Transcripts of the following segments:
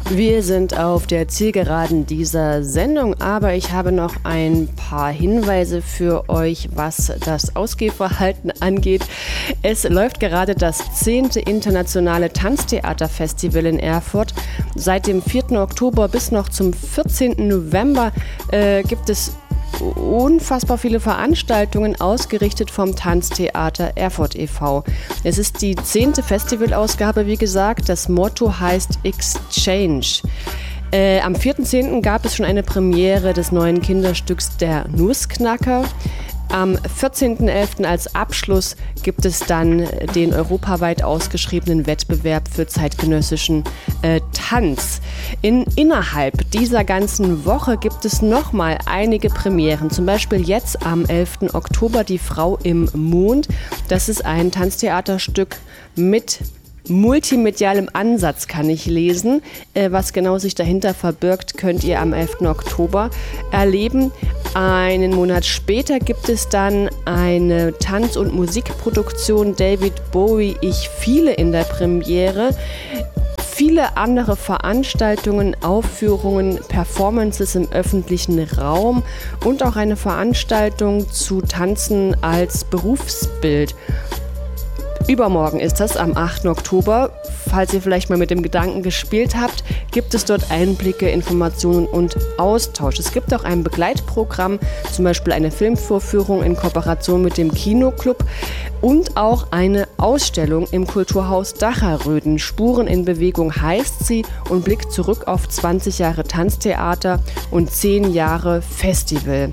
Wir sind auf der Zielgeraden dieser Sendung, aber ich habe noch ein paar Hinweise für euch, was das Ausgehverhalten angeht. Es läuft gerade das 10. Internationale Tanztheaterfestival in Erfurt. Seit dem 4. Oktober bis noch zum 14. November gibt es unfassbar viele Veranstaltungen, ausgerichtet vom Tanztheater Erfurt e.V. Es ist die 10. Festivalausgabe, wie gesagt. Das Motto heißt Exchange. Am 4.10. gab es schon eine Premiere des neuen Kinderstücks Der Nussknacker. Am 14.11. als Abschluss gibt es dann den europaweit ausgeschriebenen Wettbewerb für zeitgenössischen Tanz. Innerhalb dieser ganzen Woche gibt es nochmal einige Premieren. Zum Beispiel jetzt am 11. Oktober Die Frau im Mond. Das ist ein Tanztheaterstück mit multimedialem Ansatz, kann ich lesen. Was genau sich dahinter verbirgt, könnt ihr am 11. Oktober erleben. Einen Monat später gibt es dann eine Tanz- und Musikproduktion David Bowie, Ich fiele in der Premiere. Viele andere Veranstaltungen, Aufführungen, Performances im öffentlichen Raum und auch eine Veranstaltung zu Tanzen als Berufsbild. Übermorgen ist das, am 8. Oktober. Falls ihr vielleicht mal mit dem Gedanken gespielt habt, gibt es dort Einblicke, Informationen und Austausch. Es gibt auch ein Begleitprogramm, zum Beispiel eine Filmvorführung in Kooperation mit dem Kinoclub und auch eine Ausstellung im Kulturhaus Dacherröden. Spuren in Bewegung heißt sie und blickt zurück auf 20 Jahre Tanztheater und 10 Jahre Festival.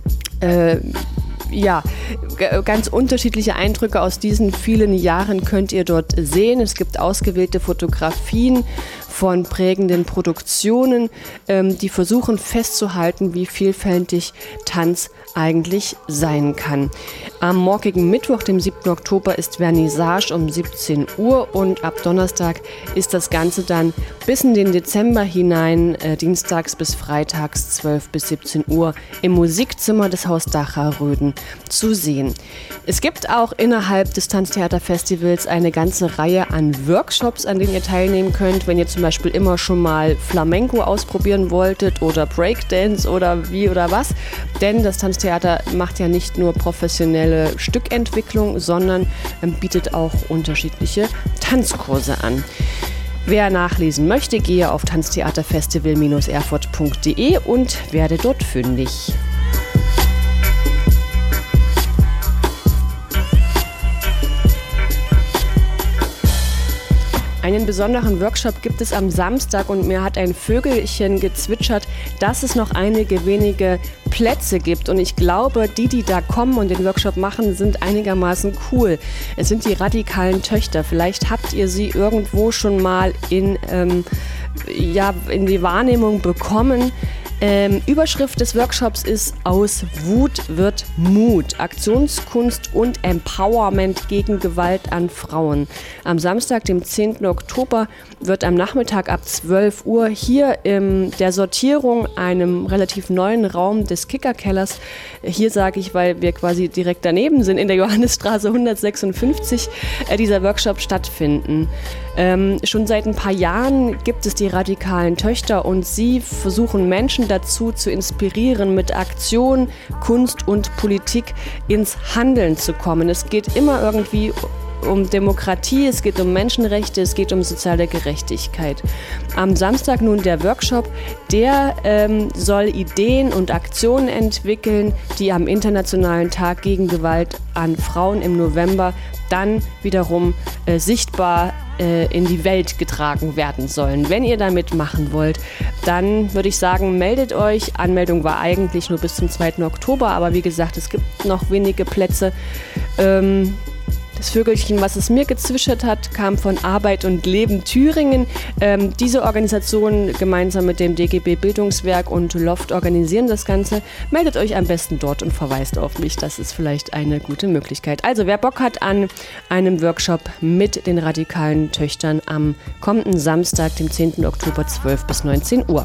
Ja, ganz unterschiedliche Eindrücke aus diesen vielen Jahren könnt ihr dort sehen. Es gibt ausgewählte Fotografien von prägenden Produktionen, die versuchen festzuhalten, wie vielfältig Tanz eigentlich sein kann. Am morgigen Mittwoch, dem 7. Oktober, ist Vernissage um 17 Uhr und ab Donnerstag ist das Ganze dann bis in den Dezember hinein, dienstags bis freitags 12 bis 17 Uhr im Musikzimmer des Haus Dacherröden zu sehen. Es gibt auch innerhalb des Tanztheaterfestivals eine ganze Reihe an Workshops, an denen ihr teilnehmen könnt, wenn ihr zum Beispiel immer schon mal Flamenco ausprobieren wolltet oder Breakdance oder wie oder was. Denn das Tanztheater macht ja nicht nur professionelle Stückentwicklung, sondern bietet auch unterschiedliche Tanzkurse an. Wer nachlesen möchte, gehe auf tanztheaterfestival-erfurt.de und werde dort fündig. Einen besonderen Workshop gibt es am Samstag und mir hat ein Vögelchen gezwitschert, dass es noch einige wenige Plätze gibt. Und ich glaube, die da kommen und den Workshop machen, sind einigermaßen cool. Es sind die radikalen Töchter. Vielleicht habt ihr sie irgendwo schon mal in die Wahrnehmung bekommen. Überschrift des Workshops ist Aus Wut wird Mut. Aktionskunst und Empowerment gegen Gewalt an Frauen. Am Samstag, dem 10. Oktober, wird am Nachmittag ab 12 Uhr hier in der Sortierung, einem relativ neuen Raum des Kickerkellers, hier sage ich, weil wir quasi direkt daneben sind, in der Johannisstraße 156, dieser Workshop stattfinden. Schon seit ein paar Jahren gibt es die radikalen Töchter und sie versuchen Menschen dazu zu inspirieren, mit Aktion, Kunst und Politik ins Handeln zu kommen. Es geht immer irgendwie um Demokratie, es geht um Menschenrechte, es geht um soziale Gerechtigkeit. Am Samstag nun der Workshop, der soll Ideen und Aktionen entwickeln, die am Internationalen Tag gegen Gewalt an Frauen im November dann wiederum sichtbar in die Welt getragen werden sollen. Wenn ihr da mitmachen wollt, dann würde ich sagen, meldet euch. Anmeldung war eigentlich nur bis zum 2. Oktober, aber wie gesagt, es gibt noch wenige Plätze. Das Vögelchen, was es mir gezwitschert hat, kam von Arbeit und Leben Thüringen. Diese Organisation gemeinsam mit dem DGB Bildungswerk und Loft organisieren das Ganze. Meldet euch am besten dort und verweist auf mich. Das ist vielleicht eine gute Möglichkeit. Also wer Bock hat an einem Workshop mit den radikalen Töchtern am kommenden Samstag, dem 10. Oktober, 12 bis 19 Uhr.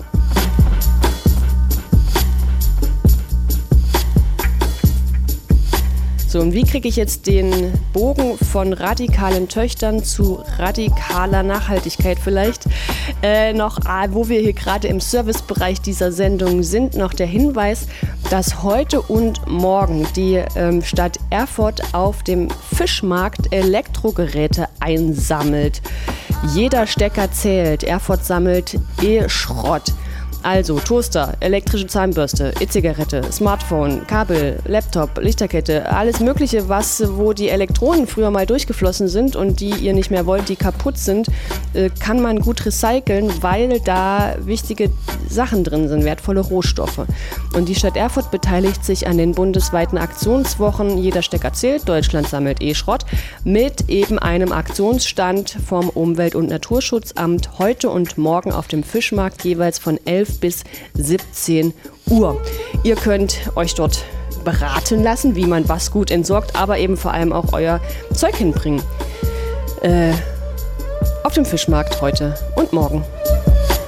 So, und wie kriege ich jetzt den Bogen von radikalen Töchtern zu radikaler Nachhaltigkeit vielleicht? Wo wir hier gerade im Servicebereich dieser Sendung sind, noch der Hinweis, dass heute und morgen die Stadt Erfurt auf dem Fischmarkt Elektrogeräte einsammelt. Jeder Stecker zählt. Erfurt sammelt E-Schrott. Also Toaster, elektrische Zahnbürste, E-Zigarette, Smartphone, Kabel, Laptop, Lichterkette, alles Mögliche, wo die Elektronen früher mal durchgeflossen sind und die ihr nicht mehr wollt, die kaputt sind, kann man gut recyceln, weil da wichtige Sachen drin sind, wertvolle Rohstoffe. Und die Stadt Erfurt beteiligt sich an den bundesweiten Aktionswochen Jeder Stecker zählt, Deutschland sammelt E-Schrott, mit eben einem Aktionsstand vom Umwelt- und Naturschutzamt heute und morgen auf dem Fischmarkt jeweils von 11 bis 17 Uhr. Ihr könnt euch dort beraten lassen, wie man was gut entsorgt, aber eben vor allem auch euer Zeug hinbringen. Auf dem Fischmarkt heute und morgen.